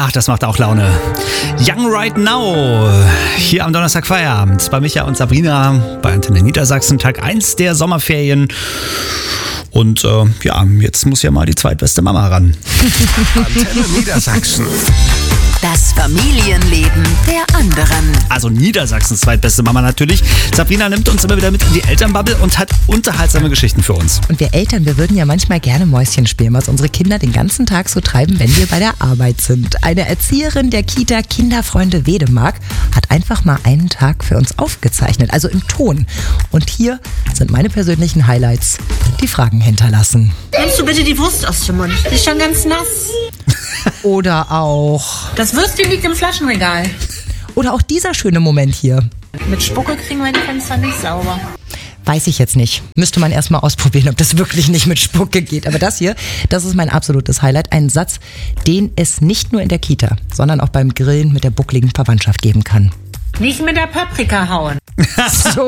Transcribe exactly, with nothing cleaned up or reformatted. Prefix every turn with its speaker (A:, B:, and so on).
A: Ach, das macht auch Laune. Young Right Now. Hier am Donnerstag Feierabend bei Micha und Sabrina bei Antenne Niedersachsen. Tag eins der Sommerferien. Und äh, ja, jetzt muss ja mal die zweitbeste Mama ran.
B: Antenne Niedersachsen.
C: Das Familienleben der anderen.
A: Also Niedersachsens zweitbeste Mama natürlich. Sabrina nimmt uns immer wieder mit in die Elternbubble und hat unterhaltsame Geschichten für uns.
D: Und wir Eltern, wir würden ja manchmal gerne Mäuschen spielen, was unsere Kinder den ganzen Tag so treiben, wenn wir bei der Arbeit sind. Eine Erzieherin der Kita Kinderfreunde Wedemark hat einfach mal einen Tag für uns aufgezeichnet, also im Ton. Und hier sind meine persönlichen Highlights, die Fragen hinterlassen.
E: Nimmst du bitte die Wurst aus dem Mund? Die ist schon ganz nass.
D: Oder auch...
E: Das Würstchen liegt im Flaschenregal.
D: Oder auch dieser schöne Moment hier.
E: Mit Spucke kriegen wir die Fenster nicht sauber.
D: Weiß ich jetzt nicht. Müsste man erstmal ausprobieren, ob das wirklich nicht mit Spucke geht. Aber das hier, das ist mein absolutes Highlight. Ein Satz, den es nicht nur in der Kita, sondern auch beim Grillen mit der buckligen Verwandtschaft geben kann.
E: Nicht mit der Paprika hauen.
D: So